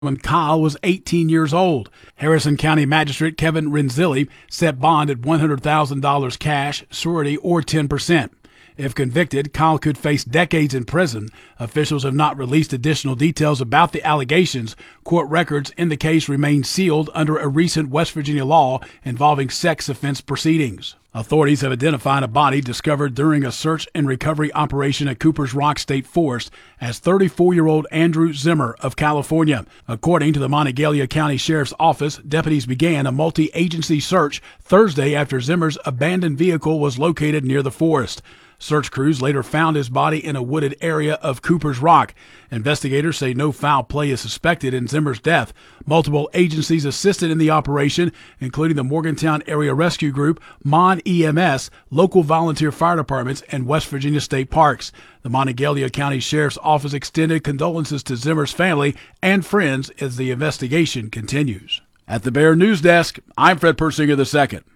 when Kyle was 18 years old. Harrison County Magistrate Kevin Renzilli set bond at $100,000 cash, surety, or 10%. If convicted, Kyle could face decades in prison. Officials have not released additional details about the allegations. Court records in the case remain sealed under a recent West Virginia law involving sex offense proceedings. Authorities have identified a body discovered during a search and recovery operation at Cooper's Rock State Forest as 34-year-old Andrew Zimmer of California. According to the Monongalia County Sheriff's Office, deputies began a multi-agency search Thursday after Zimmer's abandoned vehicle was located near the forest. Search crews later found his body in a wooded area of Cooper's Rock. Investigators say no foul play is suspected in Zimmer's death. Multiple agencies assisted in the operation, including the Morgantown Area Rescue Group, Mon EMS, local volunteer fire departments, and West Virginia State Parks. The Monongalia County Sheriff's Office extended condolences to Zimmer's family and friends as the investigation continues. At the Bear News Desk, I'm Fred Persinger II.